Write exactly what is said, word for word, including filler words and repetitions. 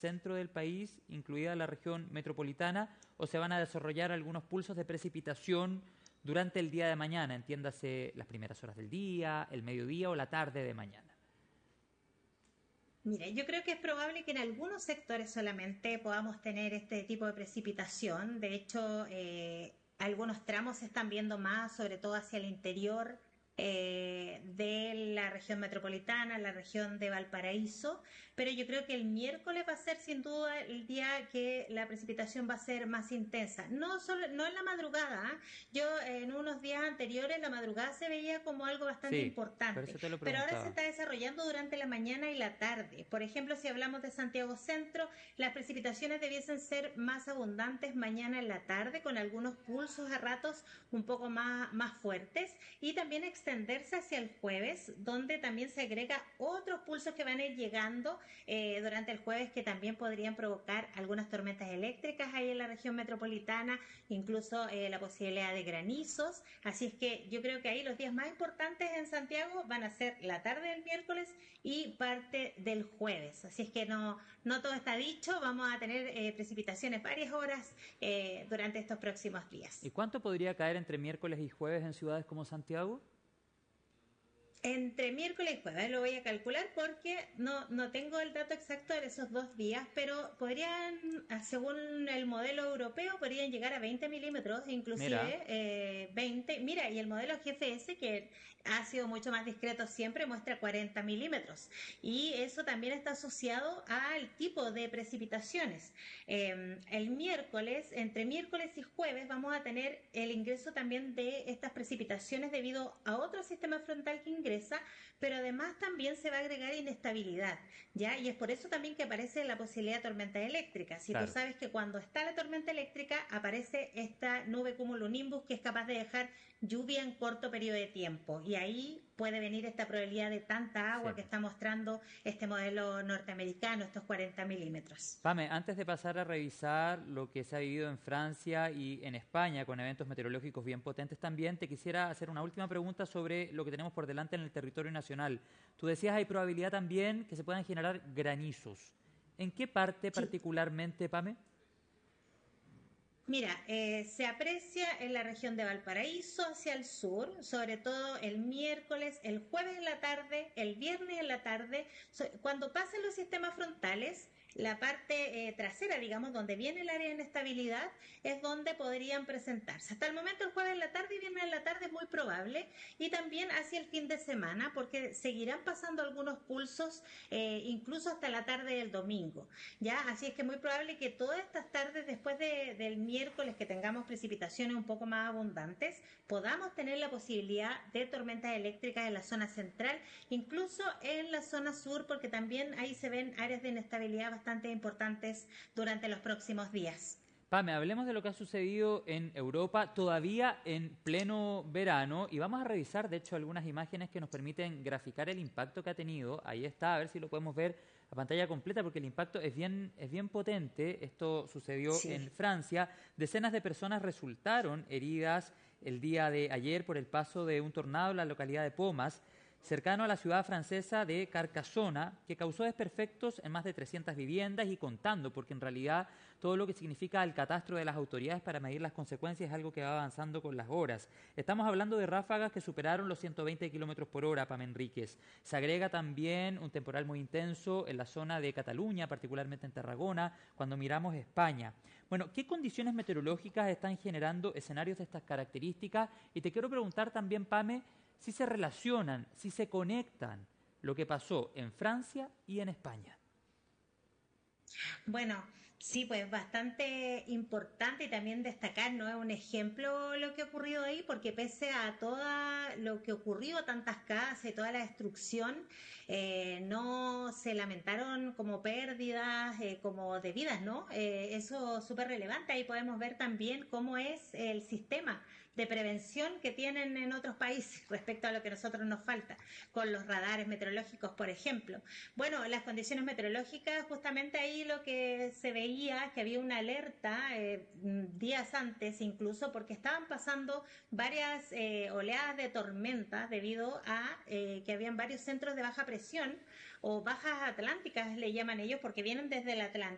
centro del país, incluida la región metropolitana, o se van a desarrollar algunos pulsos de precipitación durante el día de mañana, entiéndase las primeras horas del día, el mediodía o la tarde de mañana? Mire, yo creo que es probable que en algunos sectores solamente podamos tener este tipo de precipitación. De hecho, eh, algunos tramos se están viendo más, sobre todo hacia el interior eh, de la región metropolitana, la región de Valparaíso, pero yo creo que el miércoles va a ser sin duda el día que la precipitación va a ser más intensa. No solo, no en la madrugada, ¿eh? Yo en unos días anteriores la madrugada se veía como algo bastante Sí, por importante, eso te lo pero ahora se preguntaba. está desarrollando durante la mañana y la tarde. Por ejemplo, si hablamos de Santiago Centro, las precipitaciones debiesen ser más abundantes mañana en la tarde, con algunos pulsos a ratos un poco más, más fuertes, y también extenderse hacia el jueves, donde también se agrega otros pulsos que van a ir llegando eh, durante el jueves, que también podrían provocar algunas tormentas eléctricas ahí en la región metropolitana, incluso eh, la posibilidad de granizos. Así es que yo creo que ahí los días más importantes en Santiago van a ser la tarde del miércoles y parte del jueves. Así es que no, no todo está dicho, vamos a tener eh, precipitaciones varias horas eh, durante estos próximos días. ¿Y cuánto podría caer entre miércoles y jueves en ciudades como Santiago? Entre miércoles y jueves lo voy a calcular porque no, no tengo el dato exacto de esos dos días, pero podrían, ah, según el modelo europeo, podrían llegar a veinte milímetros, Mira, inclusive eh, veinte. Mira, y el modelo G F S, que ha sido mucho más discreto siempre, muestra cuarenta milímetros. Y eso también está asociado al tipo de precipitaciones. Eh, el miércoles, entre miércoles y jueves, vamos a tener el ingreso también de estas precipitaciones debido a otro sistema frontal que ingresa, pero además también se va a agregar inestabilidad, ¿ya? Y es por eso también que aparece la posibilidad de tormenta eléctrica. Si tú claro. sabes que cuando está la tormenta eléctrica aparece esta nube cumulonimbus que es capaz de dejar lluvia en corto periodo de tiempo, y ahí puede venir esta probabilidad de tanta Sí. agua que está mostrando este modelo norteamericano, estos cuarenta milímetros. Pame, antes de pasar a revisar lo que se ha vivido en Francia y en España con eventos meteorológicos bien potentes también, te quisiera hacer una última pregunta sobre lo que tenemos por delante en el territorio nacional. Tú decías hay probabilidad también que se puedan generar granizos. ¿En qué parte Sí. particularmente, Pame? Mira, eh, se aprecia en la región de Valparaíso hacia el sur, sobre todo el miércoles, el jueves en la tarde, el viernes en la tarde. So- cuando pasen los sistemas frontales, la parte eh, trasera, digamos, donde viene el área de inestabilidad, es donde podrían presentarse. Hasta el momento, el jueves en la tarde y viernes en la tarde es muy probable, y también hacia el fin de semana, porque seguirán pasando algunos pulsos, eh, incluso hasta la tarde del domingo. Ya, así es que es muy probable que todas estas tardes, después de, del miércoles, que tengamos precipitaciones un poco más abundantes, podamos tener la posibilidad de tormentas eléctricas en la zona central, incluso en la zona sur, porque también ahí se ven áreas de inestabilidad bastante importantes durante los próximos días. Pame, hablemos de lo que ha sucedido en Europa todavía en pleno verano y vamos a revisar, de hecho, algunas imágenes que nos permiten graficar el impacto que ha tenido. Ahí está, a ver si lo podemos ver a pantalla completa porque el impacto es bien, es bien potente. Esto sucedió en Sí. Francia. Decenas de personas resultaron heridas el día de ayer por el paso de un tornado en la localidad de Pomas, cercano a la ciudad francesa de Carcassona, que causó desperfectos en más de trescientas viviendas y contando, porque en realidad todo lo que significa el catastro de las autoridades para medir las consecuencias es algo que va avanzando con las horas. Estamos hablando de ráfagas que superaron los ciento veinte kilómetros por hora, Pam Enríquez. Se agrega también un temporal muy intenso en la zona de Cataluña, particularmente en Tarragona, cuando miramos España. Bueno, ¿qué condiciones meteorológicas están generando escenarios de estas características? Y te quiero preguntar también, Pame, si se relacionan, si se conectan lo que pasó en Francia y en España. Bueno, sí, pues bastante importante, y también destacar, no es un ejemplo lo que ha ocurrido ahí, porque pese a todo lo que ocurrió, tantas casas y toda la destrucción, eh, no se lamentaron como pérdidas, eh, como de vidas, ¿no? Eh, eso es súper relevante. Ahí podemos ver también cómo es el sistema de prevención que tienen en otros países respecto a lo que a nosotros nos falta, con los radares meteorológicos, por ejemplo. Bueno, las condiciones meteorológicas, justamente ahí lo que se veía es que había una alerta eh, días antes, incluso porque estaban pasando varias eh, oleadas de tormentas debido a eh, que habían varios centros de baja presión o bajas atlánticas, le llaman ellos, porque vienen desde el Atlántico